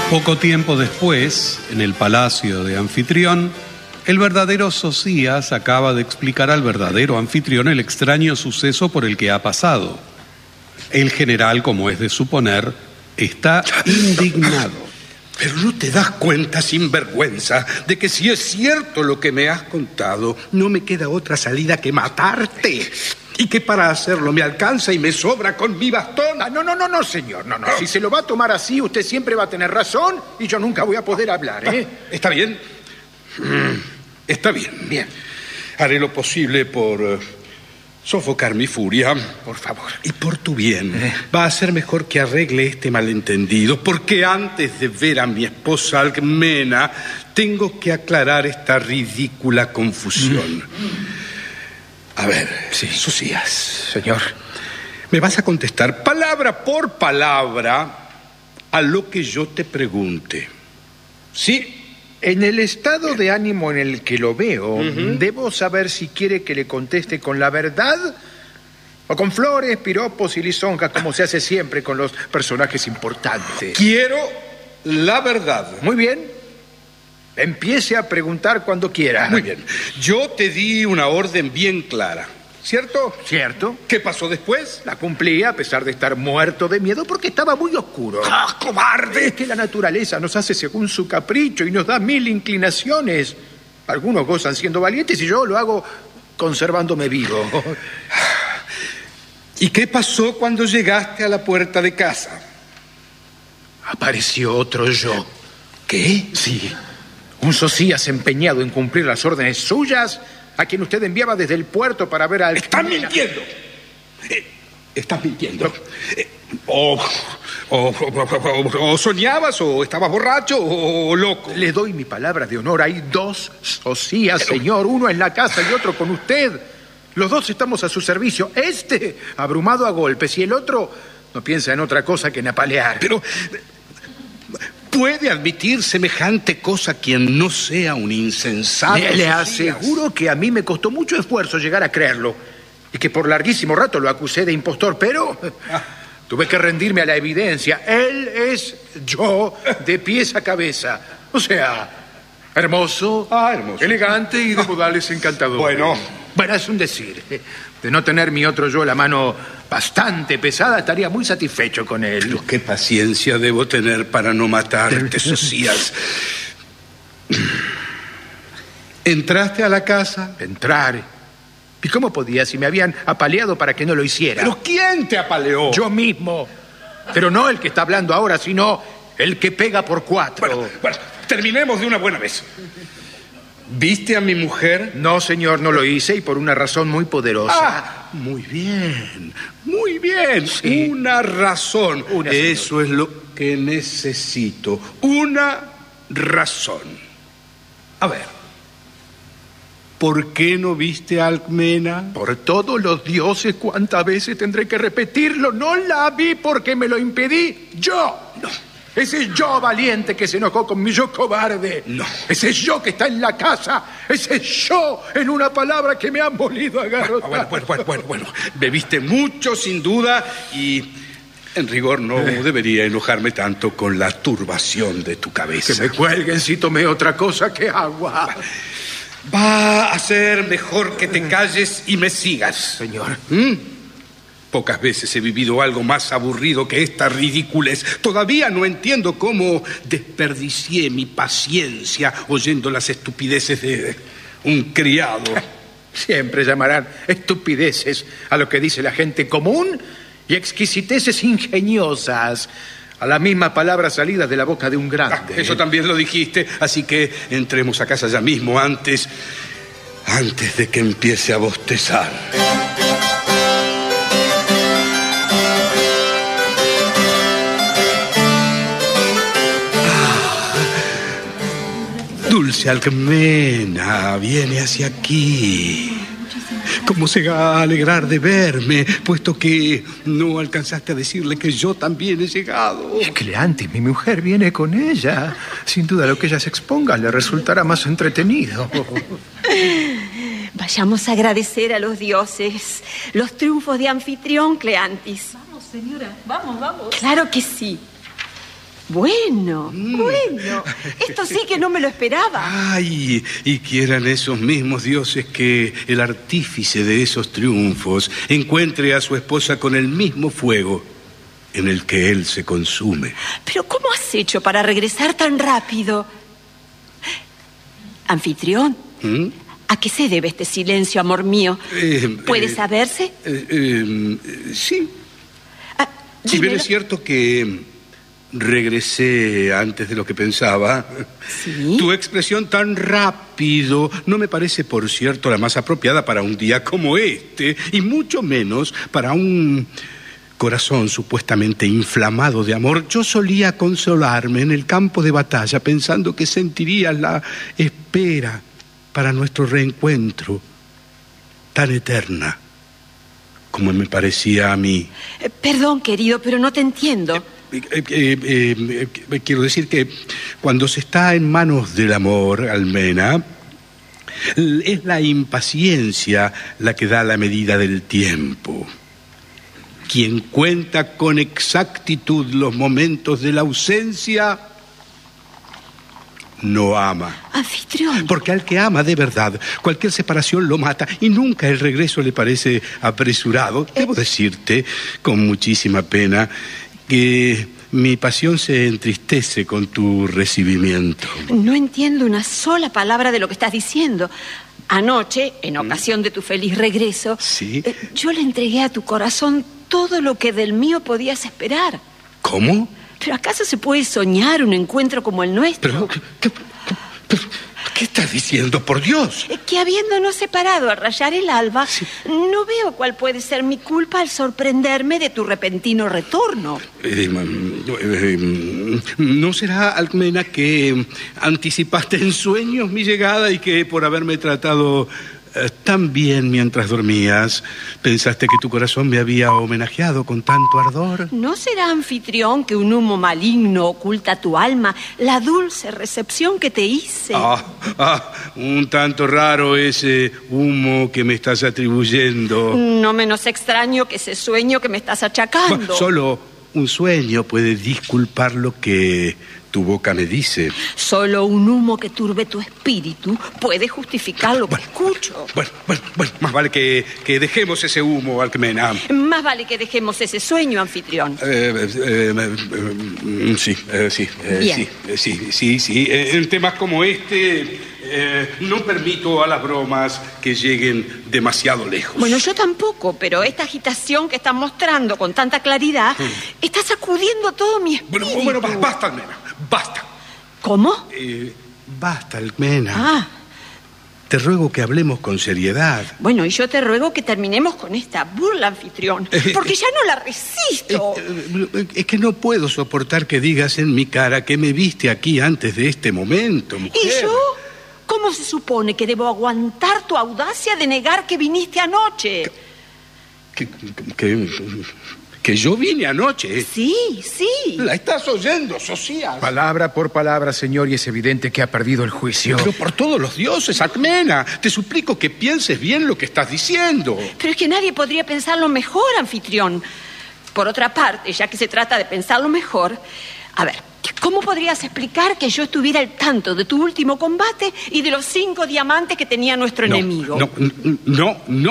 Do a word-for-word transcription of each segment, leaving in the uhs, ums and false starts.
Poco tiempo después, en el palacio de Anfitrión, el verdadero Socias acaba de explicar al verdadero anfitrión el extraño suceso por el que ha pasado. El general, como es de suponer, está indignado. Pero no te das cuenta, sinvergüenza, de que si es cierto lo que me has contado, no me queda otra salida que matarte. Y que para hacerlo me alcanza y me sobra con mi bastón. Ah, no, no, no, no, señor, no, no. Si se lo va a tomar así, usted siempre va a tener razón y yo nunca voy a poder hablar, ¿eh? Ah, ¿está bien? Está bien. Bien. Haré lo posible por uh, sofocar mi furia. Por favor. Y por tu bien. Eh. Va a ser mejor que arregle este malentendido, porque antes de ver a mi esposa Alcmena, tengo que aclarar esta ridícula confusión. Mm. A ver, sí. Socias. Señor. Me vas a contestar palabra por palabra a lo que yo te pregunte. ¿Sí? En el estado de ánimo en el que lo veo, uh-huh. debo saber si quiere que le conteste con la verdad o con flores, piropos y lisonjas, como se hace siempre con los personajes importantes. Quiero la verdad. Muy bien. Empiece a preguntar cuando quiera. Muy bien. Yo te di una orden bien clara, ¿cierto? Cierto. ¿Qué pasó después? La cumplí a pesar de estar muerto de miedo porque estaba muy oscuro. ¡Ah, cobarde! Es que la naturaleza nos hace según su capricho y nos da mil inclinaciones. Algunos gozan siendo valientes y yo lo hago conservándome vivo. ¿Y qué pasó cuando llegaste a la puerta de casa? Apareció otro yo. ¿Qué? Sí. Un Socias empeñado en cumplir las órdenes suyas, a quien usted enviaba desde el puerto para ver al... ¡Estás mintiendo! Eh, ¡Estás mintiendo! Eh, o, o, o, o soñabas, o estabas borracho, o, o loco. Le doy mi palabra de honor. Hay dos Socias, Pero... señor. Uno en la casa y otro con usted. Los dos estamos a su servicio. Este, abrumado a golpes, y el otro no piensa en otra cosa que en apalear. Pero... ¿puede admitir semejante cosa quien no sea un insensato? Le, le aseguro que a mí me costó mucho esfuerzo llegar a creerlo y que por larguísimo rato lo acusé de impostor, pero ah. tuve que rendirme a la evidencia. Él es yo de pies a cabeza. O sea, hermoso, ah, hermoso. elegante y de modales encantadores. Bueno. Bueno, es un decir. De no tener mi otro yo la mano bastante pesada, estaría muy satisfecho con él. Pero qué paciencia debo tener para no matarte, Socias. ¿Entraste a la casa? Entrar. ¿Y cómo podía si me habían apaleado para que no lo hiciera? ¿Pero quién te apaleó? Yo mismo. Pero no el que está hablando ahora, sino el que pega por cuatro. Bueno, bueno, terminemos de una buena vez. ¿Viste a mi mujer? No, señor, no lo hice y por una razón muy poderosa. Ah, muy bien, muy bien. Sí. Una razón. Una, Eso es lo que necesito. Una razón. A ver, ¿por qué no viste a Alcmena? Por todos los dioses, ¿cuántas veces tendré que repetirlo? No la vi porque me lo impedí yo. No. Ese es yo valiente que se enojó con mi yo cobarde. No. Ese es yo que está en la casa. Ese es yo, en una palabra, que me han molido a garrotar. Bueno, bueno, bueno, bueno, bueno. Bebiste mucho, sin duda, y en rigor no eh. debería enojarme tanto con la turbación de tu cabeza. Que me cuelguen si tomé otra cosa que agua. Va a ser mejor que te calles y me sigas. Señor. ¿Mm? Pocas veces he vivido algo más aburrido que esta ridiculez. Todavía no entiendo cómo desperdicié mi paciencia oyendo las estupideces de un criado. Siempre llamarán estupideces a lo que dice la gente común y exquisiteces ingeniosas a las mismas palabras salidas de la boca de un grande. Ah, eso también lo dijiste, así que entremos a casa ya mismo antes, antes de que empiece a bostezar. Dulce Alcmena, viene hacia aquí. ¿Cómo se va a alegrar de verme, puesto que no alcanzaste a decirle que yo también he llegado? Cleantis, mi mujer viene con ella. Sin duda lo que ella se exponga le resultará más entretenido. Vayamos a agradecer a los dioses los triunfos de Anfitrión, Cleantis. Vamos, señora, vamos, vamos. Claro que sí. Bueno, Mm. bueno. Esto sí que no me lo esperaba. Ay, y quieran esos mismos dioses que el artífice de esos triunfos encuentre a su esposa con el mismo fuego en el que él se consume. Pero ¿cómo has hecho para regresar tan rápido? Anfitrión, ¿Mm? ¿a qué se debe este silencio, amor mío? Eh, ¿Puede eh, saberse? Eh, eh, sí. Ah, Si bien dímelo. es cierto que regresé antes de lo que pensaba, ¿Sí? tu expresión tan rápido no me parece, por cierto, la más apropiada para un día como este, y mucho menos para un corazón supuestamente inflamado de amor. Yo solía consolarme en el campo de batalla pensando que sentiría la espera para nuestro reencuentro tan eterna como me parecía a mí. Eh, Perdón, querido, pero no te entiendo. Eh, eh, eh, eh, quiero decir que cuando se está en manos del amor, Almena, es la impaciencia la que da la medida del tiempo. Quien cuenta con exactitud los momentos de la ausencia no ama. Anfitrión. Porque al que ama de verdad, cualquier separación lo mata y nunca el regreso le parece apresurado. Debo decirte, con muchísima pena, que mi pasión se entristece con tu recibimiento. No entiendo una sola palabra de lo que estás diciendo. Anoche, en ocasión de tu feliz regreso, Sí. eh, yo le entregué a tu corazón todo lo que del mío podías esperar. ¿Cómo? ¿Pero acaso se puede soñar un encuentro como el nuestro? Pero, ¿qué, qué- pero, ¿qué estás diciendo, por Dios? Eh, Que habiéndonos separado al rayar el alba, no veo cuál puede ser mi culpa al sorprenderme de tu repentino retorno. Eh, mm, eh, ¿No será, Alcmena, que anticipaste en sueños mi llegada y que por haberme tratado eh, tan bien mientras dormías, pensaste que tu corazón me había homenajeado con tanto ardor? ¿No será, anfitrión, que un humo maligno oculta a tu alma la dulce recepción que te hice? Ah, ah, un tanto raro ese humo que me estás atribuyendo. No menos extraño que ese sueño que me estás achacando. Bueno, solo un sueño puede disculpar lo que tu boca me dice. Solo un humo que turbe tu espíritu puede justificar lo que escucho. Bueno, bueno, bueno, más vale que, que dejemos ese humo, Alcmena. Más vale que dejemos ese sueño, anfitrión. Eh, eh, eh, eh, sí, eh, sí, eh, Bien. sí, eh, sí, sí, sí. Eh, en temas como este, eh, no permito a las bromas que lleguen demasiado lejos. Bueno, yo tampoco, pero esta agitación que estás mostrando con tanta claridad está sacudiendo todo mi espíritu. Bueno, bueno, ba- basta, Almena, basta. ¿Cómo? Eh, basta, Alcmena. Ah, Te ruego que hablemos con seriedad. bueno, y yo te ruego que terminemos con esta burla, anfitrión, porque ya no la resisto. Eh, eh, Es que no puedo soportar que digas en mi cara que me viste aquí antes de este momento, mujer. ¿Y yo? ¿Cómo se supone que debo aguantar tu audacia de negar que viniste anoche? Que, que, que yo vine anoche. Sí, sí. ¿La estás oyendo, Socias? Palabra por palabra, señor, y es evidente que ha perdido el juicio. Pero por todos los dioses, Alcmena, te suplico que pienses bien lo que estás diciendo. Pero es que nadie podría pensarlo mejor, anfitrión. Por otra parte, ya que se trata de pensarlo mejor, a ver, ¿cómo podrías explicar que yo estuviera al tanto de tu último combate y de los cinco diamantes que tenía nuestro No, enemigo? No, no, no.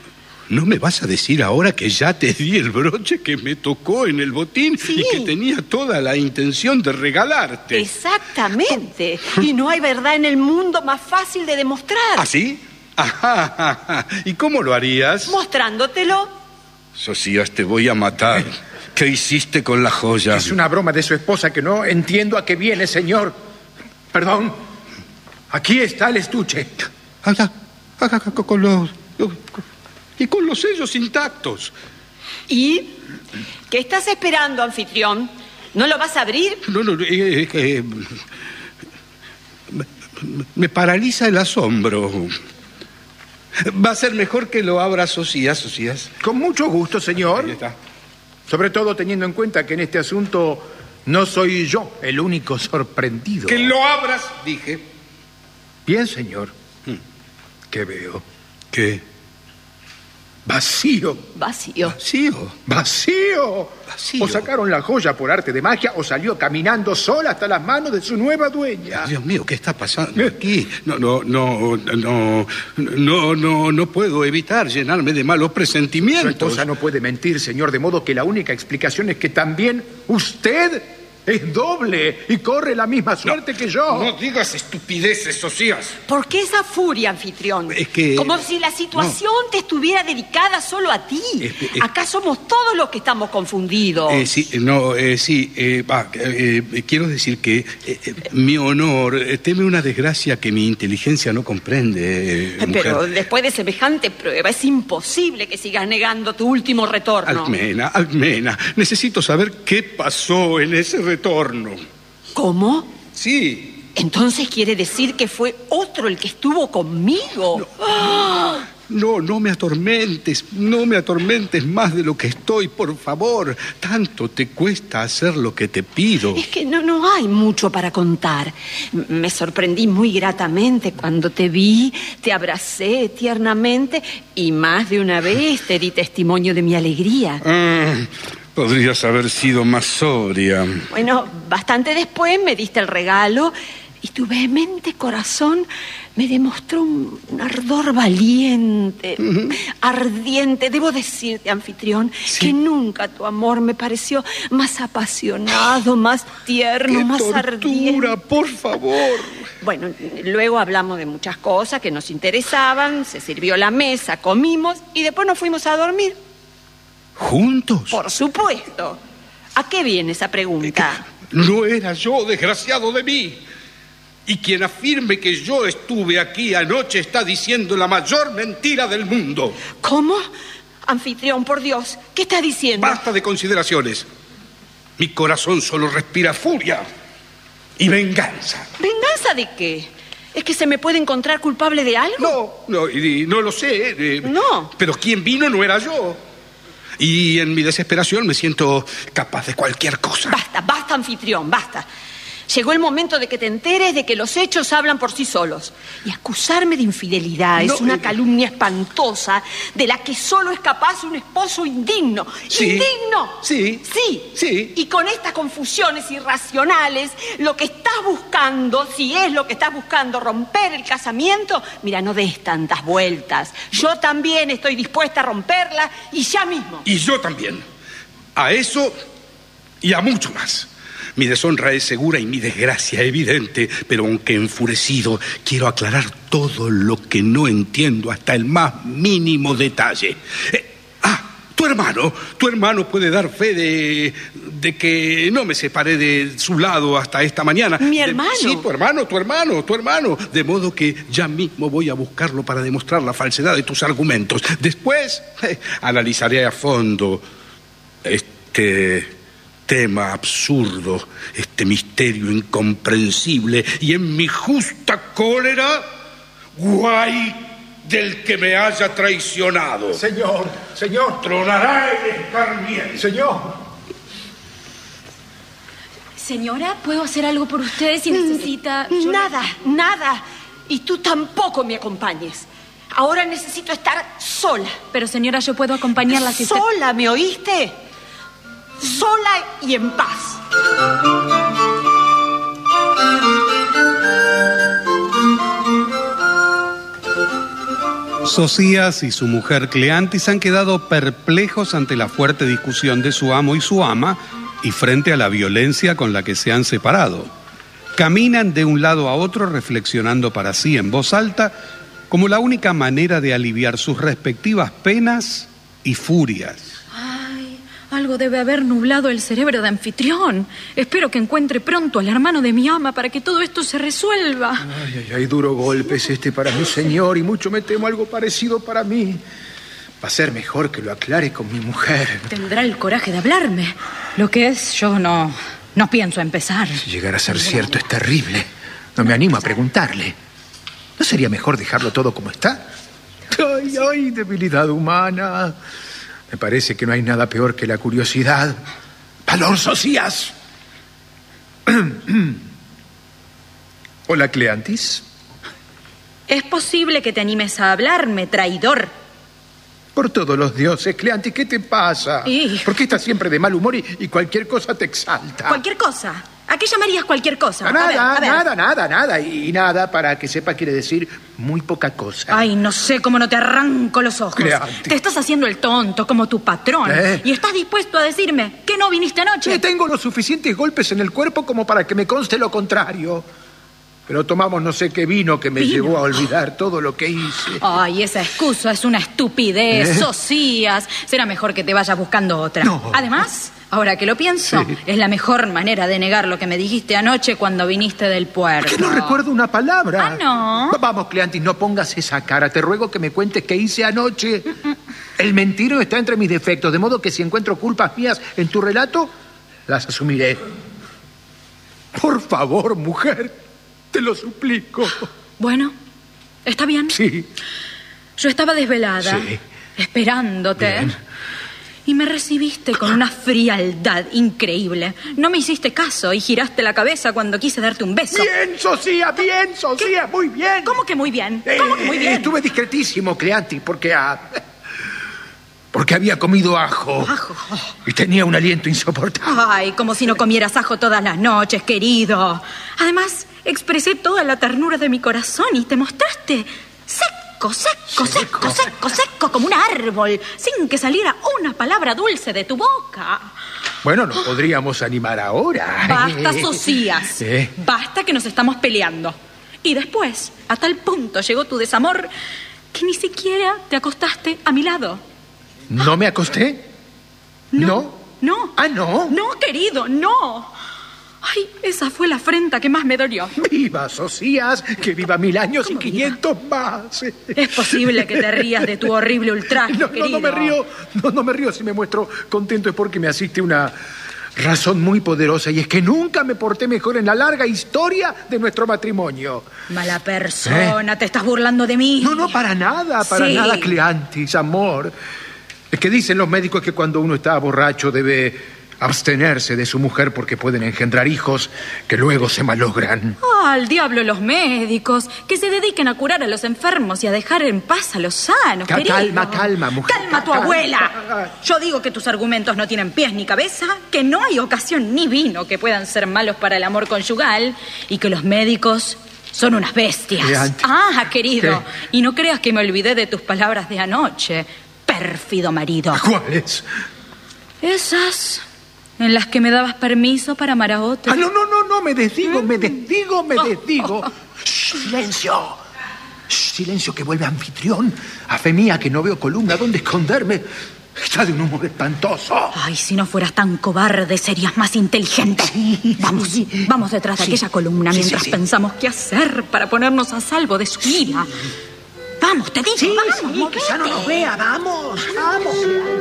¿No me vas a decir ahora que ya te di el broche que me tocó en el botín Sí. y que tenía toda la intención de regalarte? Exactamente. Y no hay verdad en el mundo más fácil de demostrar. ¿Ah, sí? Ajá, ajá, ajá. ¿Y cómo lo harías? Mostrándotelo. Socias, te voy a matar. ¿Qué hiciste con la joya? Es una broma de su esposa que no entiendo a qué viene, señor. Perdón. Aquí está el estuche. Acá, acá, acá, con los... Y con los sellos intactos. ¿Y qué estás esperando, anfitrión? ¿No lo vas a abrir? No, no, eh, eh, me, me paraliza el asombro. Va a ser mejor que lo abra Socias, Socias. Con mucho gusto, señor. Ahí está. Sobre todo teniendo en cuenta que en este asunto no soy yo el único sorprendido. Que lo abras, dije. Bien, señor. ¿Qué veo? ¿Qué? Vacío. Vacío. Vacío. ¡Vacío! Vacío. O sacaron la joya por arte de magia o salió caminando sola hasta las manos de su nueva dueña. Dios mío, ¿qué está pasando aquí? No, no, no, no, no, no, no puedo evitar llenarme de malos Su presentimientos. esposa no puede mentir, señor, de modo que la única explicación es que también usted es doble y corre la misma suerte que yo. No digas estupideces, Socias. ¿Por qué esa furia, anfitrión? Es que- Como si la situación te estuviera dedicada solo a ti. Es que- es- Acá somos todos los que estamos confundidos. Eh, sí, no, eh, sí, eh, va, eh, eh, quiero decir que eh, eh, mi honor eh, teme una desgracia que mi inteligencia no comprende, eh, mujer. Pero después de semejante prueba es imposible que sigas negando tu último retorno. Almena, Almena, necesito saber qué pasó en ese retorno. ¿Cómo? Sí. Entonces quiere decir que fue otro el que estuvo conmigo. ¡Ah! No, no me atormentes, no me atormentes más de lo que estoy, por favor. Tanto te cuesta hacer lo que te pido. Es que no, no hay mucho para contar. M- Me sorprendí muy gratamente cuando te vi, te abracé tiernamente y más de una vez te di testimonio de mi alegría. Ah, podrías haber sido más sobria. Bueno, bastante después me diste el regalo y tu vehemente corazón me demostró un, un ardor valiente, ardiente. Debo decirte, anfitrión, Sí. que nunca tu amor me pareció más apasionado, más tierno, ¡Qué más tortura, ardiente. por favor! Bueno, luego hablamos de muchas cosas que nos interesaban, se sirvió la mesa, comimos y después nos fuimos a dormir. ¿Juntos? Por supuesto. ¿A qué viene esa pregunta? No era yo, desgraciado de mí. Y quien afirme que yo estuve aquí anoche está diciendo la mayor mentira del mundo. ¿Cómo? Anfitrión, por Dios, ¿qué estás diciendo? Basta de consideraciones. Mi corazón solo respira furia y venganza. ¿Venganza de qué? ¿Es que se me puede encontrar culpable de algo? No, no, y- y no lo sé. eh, No. Pero quien vino no era yo. Y en mi desesperación me siento capaz de cualquier cosa. Basta, basta, anfitrión, basta. Llegó el momento de que te enteres de que los hechos hablan por sí solos. Y acusarme de infidelidad No, es una eh, calumnia espantosa de la que solo es capaz un esposo indigno. Sí. ¿Indigno? Sí. Sí. Sí. Y con estas confusiones irracionales, lo que estás buscando, si es lo que estás buscando, romper el casamiento, mira, no des tantas vueltas. Yo también estoy dispuesta a romperla y ya mismo. Y yo también. A eso y a mucho más. Mi deshonra es segura y mi desgracia evidente, pero aunque enfurecido, quiero aclarar todo lo que no entiendo hasta el más mínimo detalle. Eh, ah, tu hermano, tu hermano puede dar fe de, de que no me separé de su lado hasta esta mañana. ¿Mi De- hermano? sí, tu hermano, tu hermano, tu hermano. De modo que ya mismo voy a buscarlo para demostrar la falsedad de tus argumentos. Después eh, analizaré a fondo este tema absurdo, este misterio incomprensible, y en mi justa cólera, guay del que me haya traicionado. Señor, señor, Tronará el escarmiento. señor. Señora, ¿puedo hacer algo por usted si necesita...? Yo- Nada, nada. Y tú tampoco me acompañes. Ahora necesito estar sola. Pero señora, yo puedo acompañarla si usted... Sola, ¿me oíste? Sola y en paz. Socias y su mujer Cleantis han quedado perplejos ante la fuerte discusión de su amo y su ama y frente a la violencia con la que se han separado. Caminan de un lado a otro reflexionando para sí en voz alta como la única manera de aliviar sus respectivas penas y furias. Ay, algo debe haber nublado el cerebro de anfitrión. Espero que encuentre pronto al hermano de mi ama para que todo esto se resuelva. Ay, ay, ay, duro golpe es este para mi señor y mucho me temo algo parecido para mí. Va a ser mejor que lo aclare con mi mujer. Tendrá el coraje de hablarme. Lo que es, yo no... no pienso empezar. Si llegara a ser cierto, es terrible. No me animo a preguntarle. ¿No sería mejor dejarlo todo como está? Ay, ay, debilidad humana. Me parece que no hay nada peor que la curiosidad. ¡Valor, Socias! Hola, Cleantis. Es posible que te animes a hablarme, traidor. Por todos los dioses, Cleantis, ¿qué te pasa? Y... ¿Por qué estás siempre de mal humor y, y cualquier cosa te exalta? ¿Cualquier cosa? ¿A qué llamarías cualquier cosa? A nada, a ver, a ver. nada, nada, nada. Y nada, para que sepa, quiere decir muy poca cosa. Ay, no sé cómo no te arranco los ojos. Cleantis. Te estás haciendo el tonto como tu patrón. ¿Eh? Y estás dispuesto a decirme que no viniste anoche. Sí, tengo los suficientes golpes en el cuerpo como para que me conste lo contrario. Pero tomamos no sé qué vino que me ¿Vino? llevó a olvidar todo lo que hice. Ay, esa excusa es una estupidez, ¿Eh? Socias. Será mejor que te vayas buscando otra. No. Además, ahora que lo pienso, Sí. es la mejor manera de negar lo que me dijiste anoche cuando viniste del puerto. Que no recuerdo una palabra. Ah, ¿no? Va- Vamos, Cleantis, no pongas esa cara. Te ruego que me cuentes qué hice anoche. El mentiro está entre mis defectos, de modo que si encuentro culpas mías en tu relato, las asumiré. Por favor, mujer, te lo suplico. Bueno, está bien. Sí. Yo estaba desvelada, Sí. esperándote. Bien. Y me recibiste con una frialdad increíble. No me hiciste caso y giraste la cabeza cuando quise darte un beso. Bien, Socia, bien, Socia, muy bien. ¿Cómo que muy bien? ¿Cómo que muy Eh, bien? Estuve discretísimo, Cleantis, porque... ah, porque había comido ajo. Ajo. Y tenía un aliento insoportable. Ay, como si no comieras ajo todas las noches, querido. Además, expresé toda la ternura de mi corazón y te mostraste seco, seco, seco, seco, seco, como un árbol, sin que saliera una palabra dulce de tu boca. Bueno, nos podríamos animar ahora. Basta, Socias. ¿Eh? Basta que nos estamos peleando. Y después, a tal punto llegó tu desamor que ni siquiera te acostaste a mi lado. ¿No me acosté? ¿No? No. Ah, ¿no? No, querido, no. Ay, esa fue la afrenta que más me dolió. ¡Viva, Socias! ¡Que viva mil años y ¿Cómo viva? quinientos más! Es posible que te rías de tu horrible ultraje, No, no, querido. no me río. No, no me río. Si me muestro contento es porque me asiste una razón muy poderosa, y es que nunca me porté mejor en la larga historia de nuestro matrimonio. Mala persona, te estás burlando de mí. No, no, para nada, para Sí. nada, Cleantis, amor. Es que dicen los médicos que cuando uno está borracho debe abstenerse de su mujer porque pueden engendrar hijos que luego se malogran. Ah, al diablo los médicos, que se dediquen a curar a los enfermos y a dejar en paz a los sanos, Ca- querido. calma, calma, mujer. Calma a tu Calma. abuela. Yo digo que tus argumentos no tienen pies ni cabeza, que no hay ocasión ni vino que puedan ser malos para el amor conyugal y que los médicos son unas bestias. Cleantis. Ah, querido, ¿Qué? y no creas que me olvidé de tus palabras de anoche, pérfido marido. ¿Cuáles? Esas en las que me dabas permiso para amar a otro. Ah, no, no, no, no, me desdigo, me desdigo, me desdigo. Shh, silencio. Shh, silencio, que vuelve anfitrión. A fe mía, que no veo columna dónde esconderme. Está de un humor espantoso. Ay, si no fueras tan cobarde, serías más inteligente. Vamos, vamos detrás de Sí. aquella columna Sí, mientras sí, sí. pensamos qué hacer para ponernos a salvo de su ira. Vamos, te digo, Sí, vamos, sí, que ya no nos vea, vamos, vamos.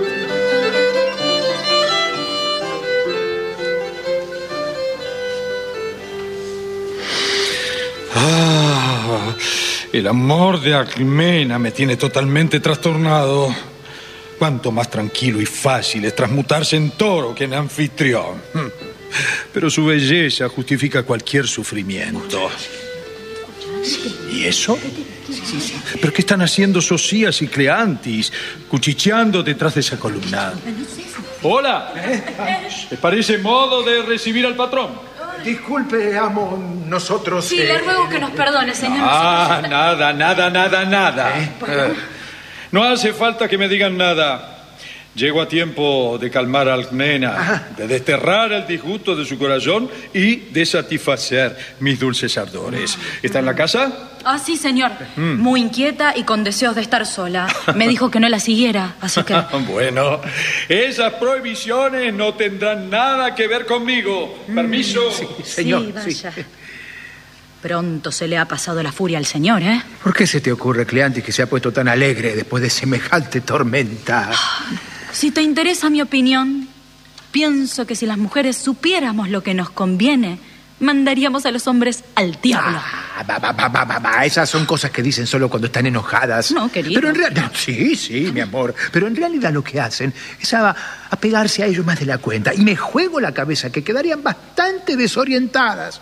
Ah, el amor de Alcmena me tiene totalmente trastornado. Cuanto más tranquilo y fácil es transmutarse en toro que en anfitrión. Pero su belleza justifica cualquier sufrimiento. ¿Y eso? ¿Pero qué están haciendo Socias y Cleantis, cuchicheando detrás de esa columna? Hola. ¿Les parece modo de recibir al patrón? Disculpe, amo, nosotros... Sí, eh, le ruego que nos perdone, señor. Ah, nada, nada, nada, nada. Eh, No hace falta que me digan nada. Llego a tiempo de calmar a Alcmena, de desterrar el disgusto de su corazón y de satisfacer mis dulces ardores. ¿Está en la casa? Ah, sí, señor. Muy inquieta y con deseos de estar sola. Me dijo que no la siguiera, así que... Bueno, esas prohibiciones no tendrán nada que ver conmigo. Permiso. Señor, sí, vaya. sí. Pronto se le ha pasado la furia al señor, ¿eh? ¿Por qué se te ocurre, Cleantis, que se ha puesto tan alegre después de semejante tormenta? Si te interesa mi opinión, pienso que si las mujeres supiéramos lo que nos conviene, mandaríamos a los hombres al diablo. Ah, va, va, va, va, va, va. Esas son cosas que dicen solo cuando están enojadas. No, querido. Pero en realidad... Sí, sí, mi amor. Pero en realidad lo que hacen es a, a pegarse a ellos más de la cuenta. Y me juego la cabeza que quedarían bastante desorientadas.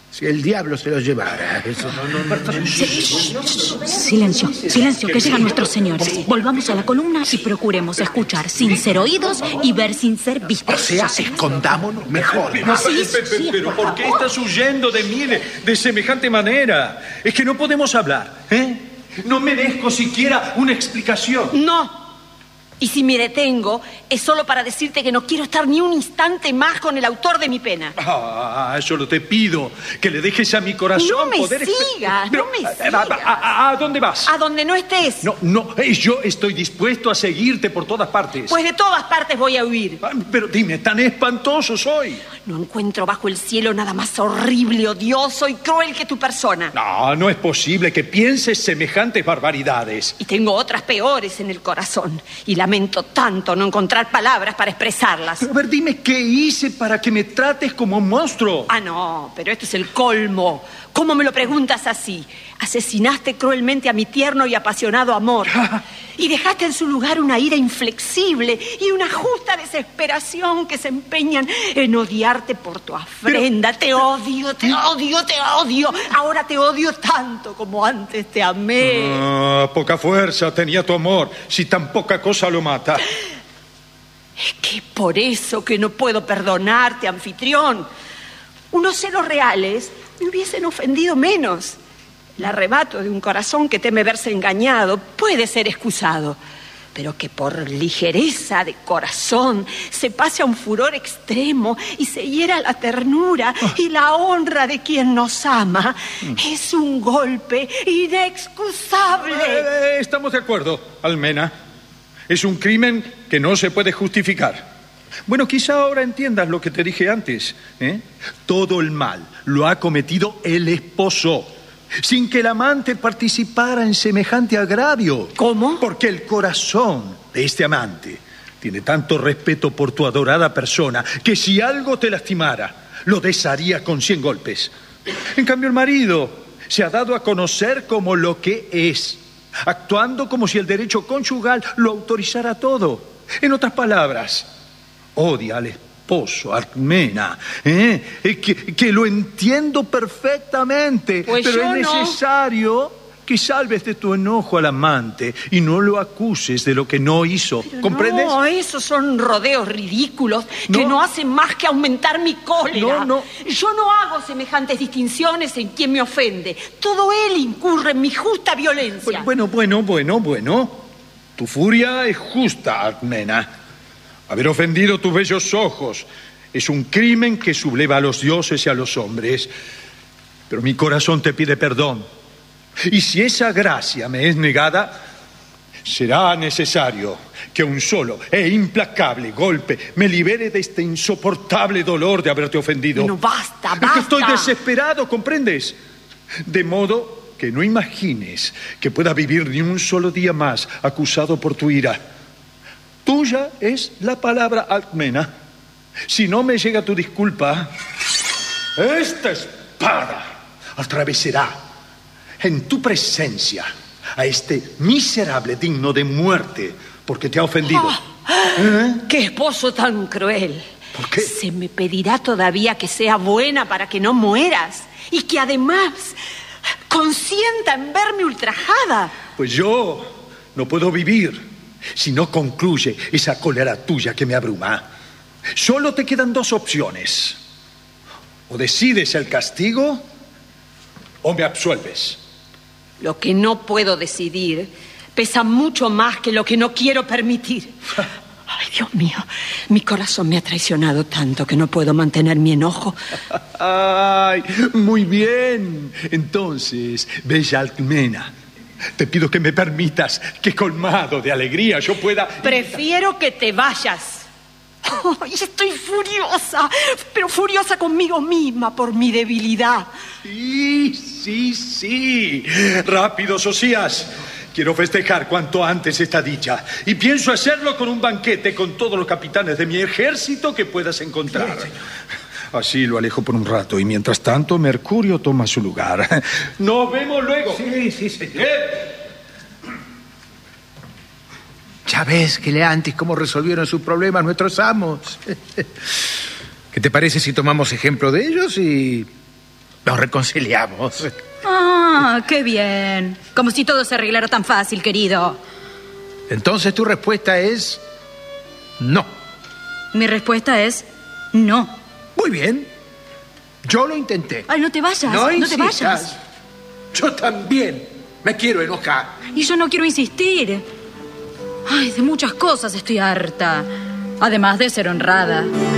Si el diablo se los llevara. Eso no, no, no, no. Silencio, silencio, que llegan nuestros señores. Volvamos a la columna y procuremos escuchar sin ser oídos y ver sin ser vistos. O sea, escondámonos mejor. Pero, Sí, pero, sí. pero ¿por qué estás huyendo de mí de, de semejante manera? Es que no podemos hablar, ¿eh? No merezco siquiera una explicación. No. Y si me detengo, es solo para decirte que no quiero estar ni un instante más con el autor de mi pena. Ah, solo te pido que le dejes a mi corazón No me poder... sigas, no me ¿a, sigas. a, a, ¿A dónde vas? A donde no estés. No, no, eh, yo estoy dispuesto a seguirte por todas partes. Pues de todas partes voy a huir. Ah, pero dime, tan espantoso soy. No encuentro bajo el cielo nada más horrible, odioso y cruel que tu persona. No, no es posible que pienses semejantes barbaridades. Y tengo otras peores en el corazón. Y lamento tanto no encontrar palabras para expresarlas. Pero a ver, dime, ¿qué hice para que me trates como un monstruo? Ah, no, pero esto es el colmo. ¿Cómo me lo preguntas así? Asesinaste cruelmente a mi tierno y apasionado amor. Y dejaste en su lugar una ira inflexible y una justa desesperación que se empeñan en odiarte por tu afrenda. Te odio, te odio, te odio. Ahora te odio tanto como antes te amé. Ah, poca fuerza tenía tu amor, si tan poca cosa lo mata. Es que por eso que no puedo perdonarte, anfitrión. Unos celos reales me hubiesen ofendido menos. El arrebato de un corazón que teme verse engañado puede ser excusado, pero que por ligereza de corazón se pase a un furor extremo y se hiera la ternura y la honra de quien nos ama, es un golpe inexcusable. Eh, eh, estamos de acuerdo, Almena. Es un crimen que no se puede justificar. Bueno, quizá ahora entiendas lo que te dije antes, ¿eh? Todo el mal lo ha cometido el esposo, sin que el amante participara en semejante agravio. ¿Cómo? Porque el corazón de este amante tiene tanto respeto por tu adorada persona que si algo te lastimara, lo desharía con cien golpes. En cambio, el marido se ha dado a conocer como lo que es, actuando como si el derecho conyugal lo autorizara todo. En otras palabras, odia al esposo, Alcmena, ¿eh? que, que lo entiendo perfectamente, pues pero yo es no. necesario que salves de tu enojo al amante y no lo acuses de lo que no hizo. Pero ¿Comprendes? no, esos son rodeos ridículos que No. no hacen más que aumentar mi cólera. No, no. Yo no hago semejantes distinciones en quien me ofende. Todo él incurre en mi justa violencia. Bueno, bueno, bueno, bueno. Tu furia es justa, Alcmena. Haber ofendido tus bellos ojos es un crimen que subleva a los dioses y a los hombres. Pero mi corazón te pide perdón. Y si esa gracia me es negada, será necesario que un solo e implacable golpe me libere de este insoportable dolor de haberte ofendido. No, basta, Es que basta. estoy desesperado, ¿comprendes? De modo que no imagines que pueda vivir ni un solo día más acusado por tu ira. Tuya es la palabra, Alcmena. Si no me llega tu disculpa, esta espada atravesará en tu presencia a este miserable digno de muerte porque te ha ofendido. ¿Eh? ¡Qué esposo tan cruel! ¿Por qué? Se me pedirá todavía que sea buena para que no mueras y que además consienta en verme ultrajada. Pues yo no puedo vivir si no concluye esa cólera tuya que me abruma. Solo te quedan dos opciones. O decides el castigo o me absuelves. Lo que no puedo decidir pesa mucho más que lo que no quiero permitir. Ay, Dios mío, mi corazón me ha traicionado tanto que no puedo mantener mi enojo. Ay, muy bien. Entonces, bella Alcmena, te pido que me permitas que, colmado de alegría, yo pueda... Prefiero que te vayas. Ay, estoy furiosa, pero furiosa conmigo misma por mi debilidad. Sí, sí, sí. Rápido, Socias. Quiero festejar cuanto antes esta dicha. Y pienso hacerlo con un banquete con todos los capitanes de mi ejército que puedas encontrar. Así lo alejo por un rato y mientras tanto Mercurio toma su lugar. Nos vemos luego. Sí, sí, señor. ¿Eh? Ya ves, Cleantis, cómo resolvieron sus problemas nuestros amos. ¿Qué te parece si tomamos ejemplo de ellos y nos reconciliamos. Ah, qué bien. Como si todo se arreglara tan fácil, querido. Entonces tu respuesta es no. Mi respuesta es no. Muy bien. Yo lo intenté. Ay, no te vayas, No, no te insistas. vayas. Yo también me quiero enojar. Y yo no quiero insistir. Ay, de muchas cosas estoy harta. Además de ser honrada.